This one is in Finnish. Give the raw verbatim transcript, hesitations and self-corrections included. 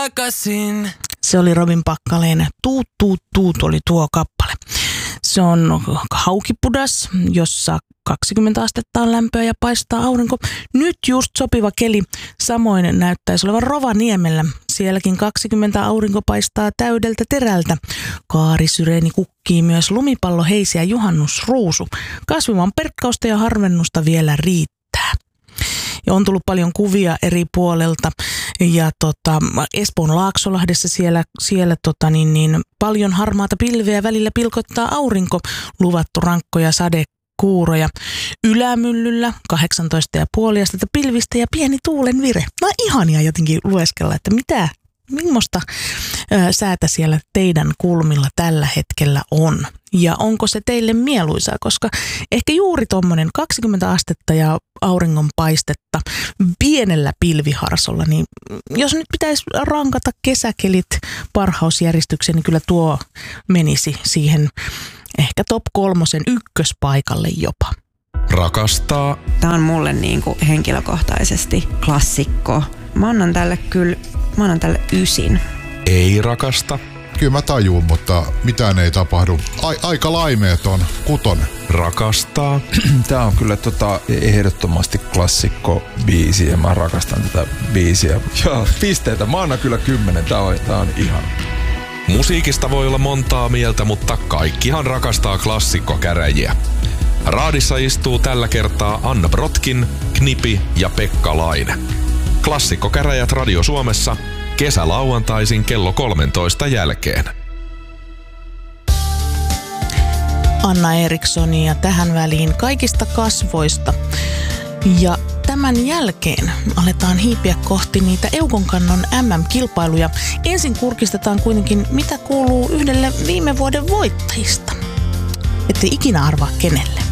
takaisin. Se oli Robin Packaleen Tuut, tuut, tuut oli tuo kappale. Se on Haukipudas, jossa kaksikymmentä astetta on lämpöä ja paistaa aurinko. Nyt just sopiva keli. Samoin näyttäisi olevan Rovaniemellä. Sielläkin kaksikymmentä aurinko paistaa täydeltä terältä. Kaarisyreeni kukkii myös lumipallo, heisi ja juhannusruusu. Kasvimaan perkkausta ja harvennusta vielä riittää. Ja on tullut paljon kuvia eri puolelta ja tota, Espoon Laaksolahdessa siellä, siellä tota, niin, niin, paljon harmaata pilveä, välillä pilkottaa aurinko, luvattu rankkoja sadekuuroja. Ylämyllyllä kahdeksantoista pilkku viisi astetta pilvistä ja pieni tuulen vire. No ihania jotenkin lueskella, että mitä, millaista ää, säätä siellä teidän kulmilla tällä hetkellä on. Ja onko se teille mieluisaa, koska ehkä juuri tuommoinen kaksikymmentä astetta ja auringonpaistetta pienellä pilviharsolla, niin jos nyt pitäisi rankata kesäkelit parhausjärjestykseen, niin kyllä tuo menisi siihen ehkä top kolmosen ykköspaikalle jopa. Rakastaa. Tämä on mulle niin kuin henkilökohtaisesti klassikko. Mä annan tälle kyllä, mä annan tälle ysin. Ei rakasta. Kyllä mä tajuun, mutta mitään ei tapahdu. Ai, aika laimeeton, kutonen. Rakastaa. Tää on kyllä tota ehdottomasti klassikko biisi ja mä rakastan tätä biisiä. Ja pisteitä, mä annan kyllä kymmenen, tää on, tää on ihan. Musiikista voi olla montaa mieltä, mutta kaikkihan rakastaa klassikkokäräjiä. Raadissa istuu tällä kertaa Anna Brotkin, Knipi ja Pekka Laine. Klassikkokäräjät Radio Suomessa kesälauantaisin kello kolmentoista jälkeen. Anna Erikssonia tähän väliin kaikista kasvoista. Ja tämän jälkeen aletaan hiipiä kohti niitä Eukonkannon M M-kilpailuja. Ensin kurkistetaan kuitenkin, mitä kuuluu yhdelle viime vuoden voittajista. Ette ikinä arvaa kenelle.